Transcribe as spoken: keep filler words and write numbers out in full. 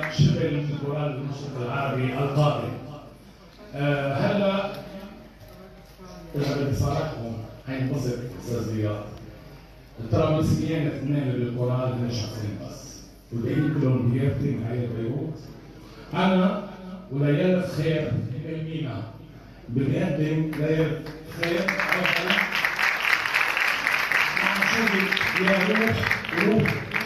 شبه الكورال المشرق العربي القادم. آه هلا اذا بدي صارحكم حينبسط استاذ رياض. الطرابلسيين اثنين بالكورال هن شخصين بس، والباقيين كلهم بيرتي من عائله بيروت. انا وليالة خير من المينا بنقدم ليالة خير مع شغل يا روح روح